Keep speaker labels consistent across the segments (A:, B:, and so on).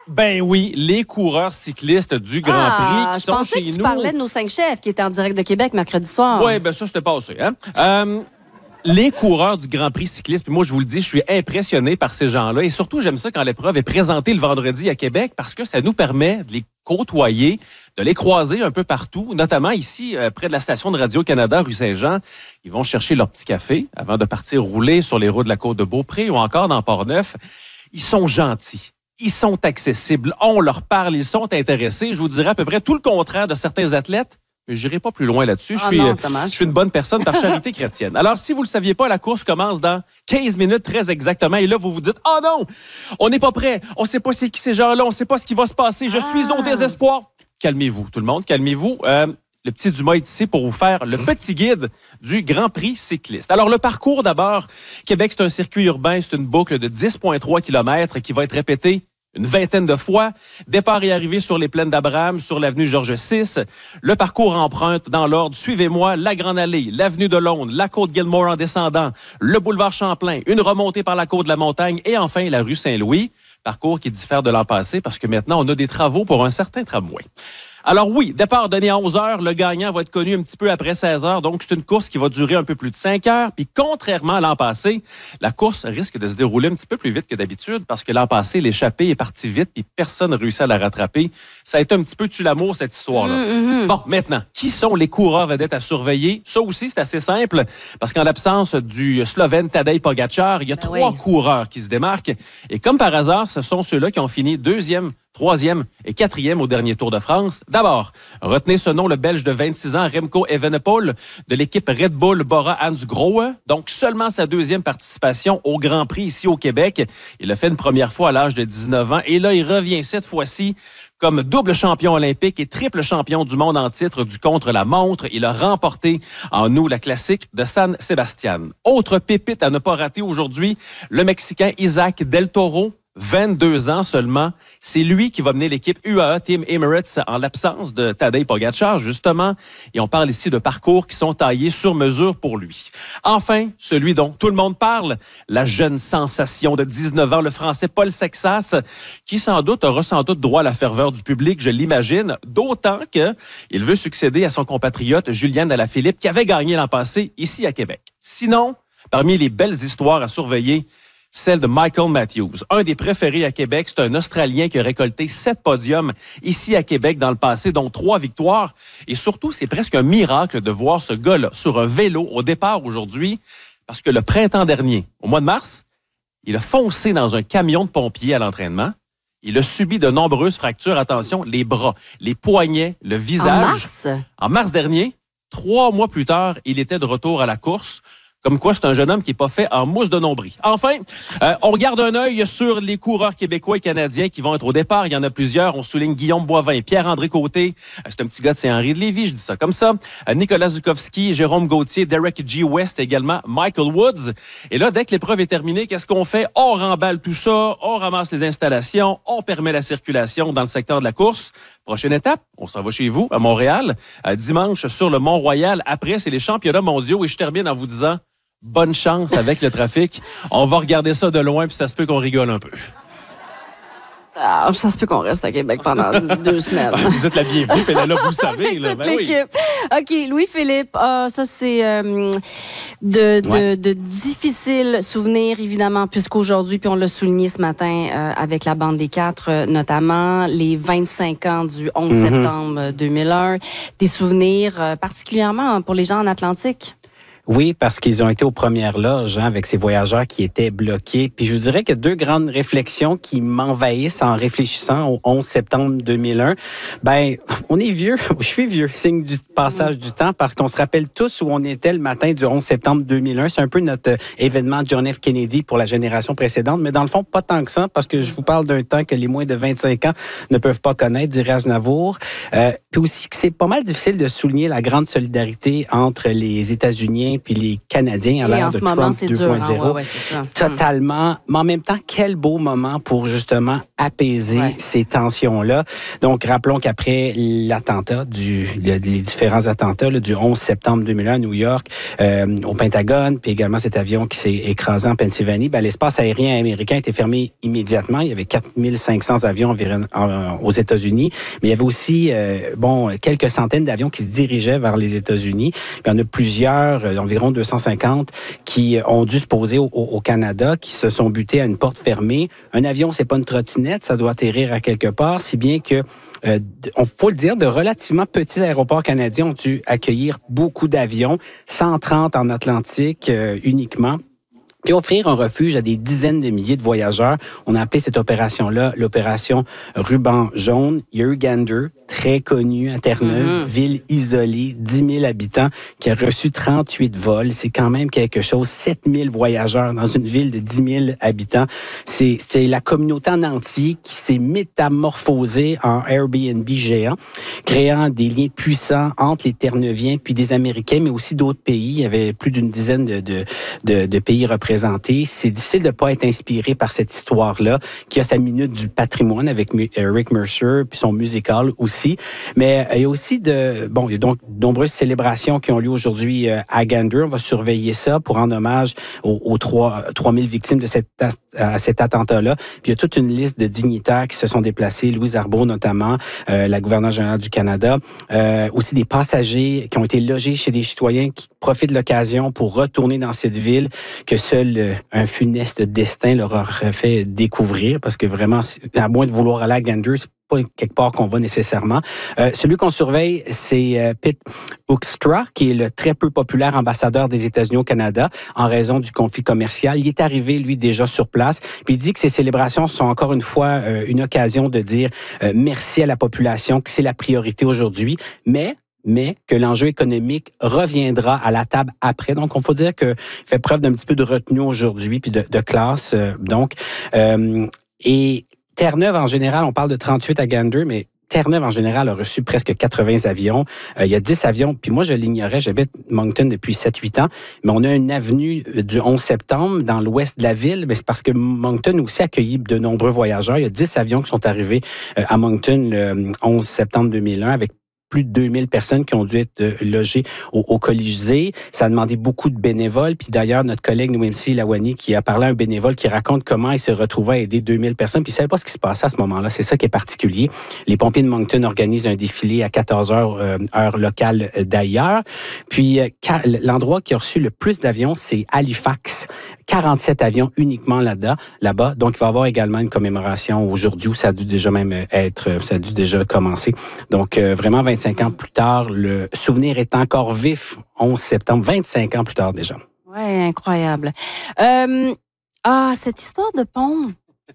A: Ben oui, les coureurs cyclistes du Grand Prix qui sont chez nous.
B: Je pensais que tu parlais de nos 5 chefs qui étaient en direct de Québec mercredi soir.
A: Oui, ben ça, c'était passé. Hein? Les coureurs du Grand Prix cycliste, puis moi, je vous le dis, je suis impressionné par ces gens-là. Et surtout, j'aime ça quand l'épreuve est présentée le vendredi à Québec parce que ça nous permet de les côtoyer, de les croiser un peu partout, notamment ici, près de la station de Radio-Canada, rue Saint-Jean. Ils vont chercher leur petit café avant de partir rouler sur les routes de la Côte-de-Beaupré ou encore dans Port-Neuf. Ils sont gentils. Ils sont accessibles. On leur parle. Ils sont intéressés. Je vous dirais à peu près tout le contraire de certains athlètes. Mais je n'irai pas plus loin là-dessus. Je suis une bonne personne par charité chrétienne. Alors, si vous ne le saviez pas, la course commence dans 15 minutes très exactement. Et là, vous vous dites, « Oh non, on n'est pas prêt. On ne sait pas c'est qui ces gens-là. On ne sait pas ce qui va se passer. Je suis au désespoir. » Calmez-vous, tout le monde. Calmez-vous. Le petit Dumas est ici pour vous faire le petit guide du Grand Prix cycliste. Alors, le parcours d'abord. Québec, c'est un circuit urbain. C'est une boucle de 10,3 km qui va être répétée une vingtaine de fois. Départ et arrivée sur les plaines d'Abraham, sur l'avenue Georges VI. Le parcours emprunte dans l'ordre. Suivez-moi, la Grande Allée, l'avenue de Londres, la côte Gilmore en descendant, le boulevard Champlain, une remontée par la côte de la Montagne et enfin la rue Saint-Louis. Parcours qui diffère de l'an passé parce que maintenant, on a des travaux pour un certain tramway. Alors oui, départ donné à 11 h, le gagnant va être connu un petit peu après 16 h, donc c'est une course qui va durer un peu plus de 5 heures. Puis contrairement à l'an passé, la course risque de se dérouler un petit peu plus vite que d'habitude parce que l'an passé, l'échappée est partie vite puis personne n'a réussi à la rattraper. Ça a été un petit peu tue-l'amour, cette histoire-là. Bon, maintenant, qui sont les coureurs vedettes à surveiller? Ça aussi, c'est assez simple parce qu'en l'absence du Slovène Tadej Pogačar, il y a 3 coureurs qui se démarquent. Et comme par hasard, ce sont ceux-là qui ont fini 2e, 3e et 4e au dernier Tour de France. D'abord, retenez ce nom, le Belge de 26 ans, Remco Evenepoel, de l'équipe Red Bull Bora-Hansgrohe. Donc, seulement sa 2e participation au Grand Prix ici au Québec. Il l'a fait une première fois à l'âge de 19 ans. Et là, il revient cette fois-ci comme double champion olympique et triple champion du monde en titre du contre-la-montre. Il a remporté en août la classique de San Sebastián. Autre pépite à ne pas rater aujourd'hui, le Mexicain Isaac Del Toro. 22 ans seulement. C'est lui qui va mener l'équipe UAE Team Emirates en l'absence de Tadej Pogačar, justement. Et on parle ici de parcours qui sont taillés sur mesure pour lui. Enfin, celui dont tout le monde parle, la jeune sensation de 19 ans, le Français Paul Sexas, qui aura sans doute droit à la ferveur du public, je l'imagine, d'autant qu'il veut succéder à son compatriote Julien Alaphilippe, qui avait gagné l'an passé ici à Québec. Sinon, parmi les belles histoires à surveiller, celle de Michael Matthews, un des préférés à Québec. C'est un Australien qui a récolté 7 podiums ici à Québec dans le passé, dont 3 victoires. Et surtout, c'est presque un miracle de voir ce gars-là sur un vélo au départ aujourd'hui, parce que le printemps dernier, au mois de mars, il a foncé dans un camion de pompiers à l'entraînement. Il a subi de nombreuses fractures, attention, les bras, les poignets, le visage. En mars dernier, 3 mois plus tard, il était de retour à la course. Comme quoi, c'est un jeune homme qui n'est pas fait en mousse de nombril. Enfin, on garde un œil sur les coureurs québécois et canadiens qui vont être au départ. Il y en a plusieurs. On souligne Guillaume Boivin, Pierre-André Côté. C'est un petit gars de Saint-Henri de Lévis, je dis ça comme ça. Nicolas Zukowski, Jérôme Gauthier, Derek G. West également, Michael Woods. Et là, dès que l'épreuve est terminée, qu'est-ce qu'on fait? On remballe tout ça, on ramasse les installations, on permet la circulation dans le secteur de la course. Prochaine étape, on s'en va chez vous, à Montréal, dimanche sur le Mont-Royal. Après, c'est les championnats mondiaux et je termine en vous disant bonne chance avec le trafic. On va regarder ça de loin, puis ça se peut qu'on rigole un peu.
B: Ah, ça se peut qu'on reste à Québec pendant 2 semaines.
A: Vous êtes la bienvenue, puis là, vous le savez.
B: Avec
A: là,
B: toute l'équipe. Oui. OK, Louis-Philippe, ça c'est de difficiles souvenirs, évidemment, puisqu'aujourd'hui, puis on l'a souligné ce matin avec la bande des 4, notamment les 25 ans du 11 septembre 2001. Des souvenirs particulièrement pour les gens en Atlantique.
C: Oui, parce qu'ils ont été aux premières loges avec ces voyageurs qui étaient bloqués. Puis je vous dirais que 2 grandes réflexions qui m'envahissent en réfléchissant au 11 septembre 2001. Ben, on est vieux. Je suis vieux. Signe du passage du temps parce qu'on se rappelle tous où on était le matin du 11 septembre 2001. C'est un peu notre événement John F. Kennedy pour la génération précédente. Mais dans le fond, pas tant que ça parce que je vous parle d'un temps que les moins de 25 ans ne peuvent pas connaître, dirait Aznavour. Puis aussi que c'est pas mal difficile de souligner la grande solidarité entre les États-Unis Américains puis les Canadiens à l'ère de Trump 2.0. Totalement. Mais en même temps, quel beau moment pour justement apaiser ces tensions-là. Donc, rappelons qu'après l'attentat, les différents attentats du 11 septembre 2001 à New York, au Pentagone, puis également cet avion qui s'est écrasé en Pennsylvanie, l'espace aérien américain était fermé immédiatement. Il y avait 4500 avions aux États-Unis, mais il y avait aussi quelques centaines d'avions qui se dirigeaient vers les États-Unis. Puis il y en a plusieurs, environ 250, qui ont dû se poser au Canada, qui se sont butés à une porte fermée. Un avion, c'est pas une trottinette, ça doit atterrir à quelque part, si bien que on faut le dire, de relativement petits aéroports canadiens ont dû accueillir beaucoup d'avions, 130 en Atlantique uniquement, puis offrir un refuge à des dizaines de milliers de voyageurs. On a appelé cette opération-là l'opération Ruban jaune. Il y a eu Gander, très connu à Terre-Neuve, ville isolée, 10 000 habitants, qui a reçu 38 vols. C'est quand même quelque chose. 7 000 voyageurs dans une ville de 10 000 habitants. C'est la communauté en entier qui s'est métamorphosée en Airbnb géant, créant des liens puissants entre les Terre-Neuviens puis des Américains, mais aussi d'autres pays. Il y avait plus d'une dizaine de pays représentés. C'est difficile de ne pas être inspiré par cette histoire-là, qui a sa minute du patrimoine avec Rick Mercer puis son musical aussi. Mais il y a aussi il y a donc de nombreuses célébrations qui ont lieu aujourd'hui à Gander. On va surveiller ça pour rendre hommage aux 3000 victimes de cet attentat-là. Puis il y a toute une liste de dignitaires qui se sont déplacés, Louise Arbour notamment, la gouverneure générale du Canada, aussi des passagers qui ont été logés chez des citoyens qui profitent de l'occasion pour retourner dans cette ville que seul un funeste destin leur aurait fait découvrir, parce que vraiment, à moins de vouloir aller à Gander, c'est pas quelque part qu'on va nécessairement. Celui qu'on surveille, c'est Pete Hoekstra, qui est le très peu populaire ambassadeur des États-Unis au Canada en raison du conflit commercial. Il est arrivé, lui, déjà sur place. Puis il dit que ces célébrations sont encore une fois une occasion de dire merci à la population, que c'est la priorité aujourd'hui, mais que l'enjeu économique reviendra à la table après. Donc, on faut dire qu'il fait preuve d'un petit peu de retenue aujourd'hui, puis de classe. Et Terre-Neuve, en général, on parle de 38 à Gander, mais Terre-Neuve, en général, a reçu presque 80 avions. Il y a 10 avions, puis moi, je l'ignorais, j'habite Moncton depuis 7-8 ans, mais on a une avenue du 11 septembre dans l'ouest de la ville, mais c'est parce que Moncton aussi accueilli de nombreux voyageurs. Il y a 10 avions qui sont arrivés à Moncton le 11 septembre 2001 avec plus de 2000 personnes qui ont dû être logées au Colisée. Ça a demandé beaucoup de bénévoles. Puis d'ailleurs, notre collègue Noemsi Lawani qui a parlé à un bénévole qui raconte comment il se retrouvait à aider 2000 personnes. Puis il ne savait pas ce qui se passait à ce moment-là. C'est ça qui est particulier. Les pompiers de Moncton organisent un défilé à 14h, heure locale d'ailleurs. Puis l'endroit qui a reçu le plus d'avions, c'est Halifax. 47 avions uniquement là-bas. Donc, il va y avoir également une commémoration aujourd'hui où ça a dû déjà commencer. Donc, vraiment 25 ans plus tard, le souvenir est encore vif, 11 septembre, 25 ans plus tard déjà.
B: Oui, incroyable. Cette histoire de pont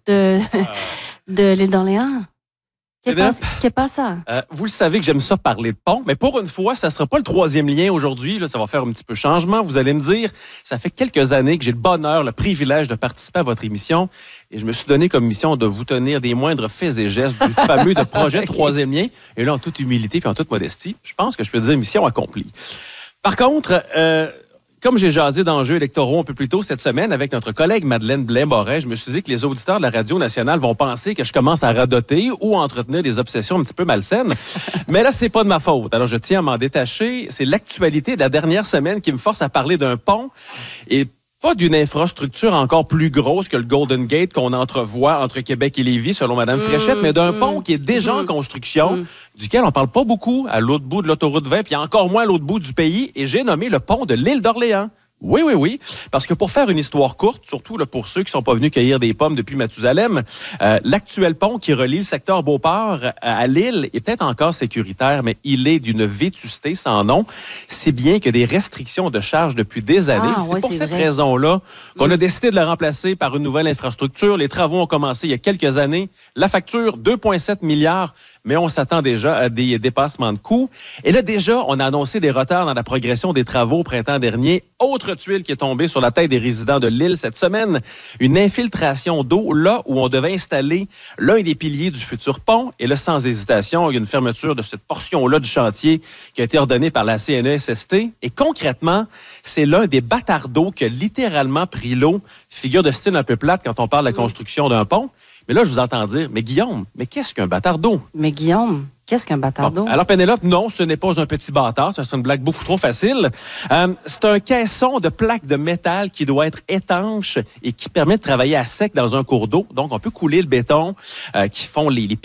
B: de l'île d'Orléans. Qu'est-ce pas ça?
A: Vous le savez que j'aime ça parler de pont, mais pour une fois, ça ne sera pas le troisième lien aujourd'hui. Là, ça va faire un petit peu changement. Vous allez me dire, ça fait quelques années que j'ai le bonheur, le privilège de participer à votre émission et je me suis donné comme mission de vous tenir des moindres faits et gestes du fameux de projet troisième lien. Et là, en toute humilité puis en toute modestie, je pense que je peux dire mission accomplie. Par contre, comme j'ai jasé d'enjeux électoraux un peu plus tôt cette semaine avec notre collègue Madeleine Blais-Moret, je me suis dit que les auditeurs de la Radio nationale vont penser que je commence à radoter ou à entretenir des obsessions un petit peu malsaines. Mais là, c'est pas de ma faute. Alors, je tiens à m'en détacher. C'est l'actualité de la dernière semaine qui me force à parler d'un pont et pas d'une infrastructure encore plus grosse que le Golden Gate qu'on entrevoit entre Québec et Lévis, selon Mme Fréchette, mais d'un pont qui est déjà en construction, duquel on parle pas beaucoup à l'autre bout de l'autoroute 20, puis encore moins à l'autre bout du pays, et j'ai nommé le pont de l'île d'Orléans. Oui. Parce que pour faire une histoire courte, surtout là, pour ceux qui sont pas venus cueillir des pommes depuis Mathusalem, l'actuel pont qui relie le secteur Beauport à l'île est peut-être encore sécuritaire, mais il est d'une vétusté sans nom, si bien que des restrictions de charge depuis des années. C'est pour cette raison-là qu'on a décidé de le remplacer par une nouvelle infrastructure. Les travaux ont commencé il y a quelques années. La facture, 2,7 milliards, mais on s'attend déjà à des dépassements de coûts. Et là, déjà, on a annoncé des retards dans la progression des travaux au printemps dernier. Autre tuile qui est tombée sur la tête des résidents de l'île cette semaine, une infiltration d'eau là où on devait installer l'un des piliers du futur pont. Et là, sans hésitation, il y a une fermeture de cette portion-là du chantier qui a été ordonnée par la CNESST. Et concrètement, c'est l'un des bâtards d'eau qui a littéralement pris l'eau, figure de style un peu plate quand on parle de la construction d'un pont. Mais là, je vous entends dire, mais Guillaume, mais qu'est-ce qu'un bâtard d'eau?
B: Mais Guillaume, qu'est-ce qu'un bâtard d'eau?
A: Alors, Pénélope, non, ce n'est pas un petit bâtard. Ça, c'est une blague beaucoup trop facile. C'est un caisson de plaques de métal qui doit être étanche et qui permet de travailler à sec dans un cours d'eau. Donc, on peut couler le béton qui font les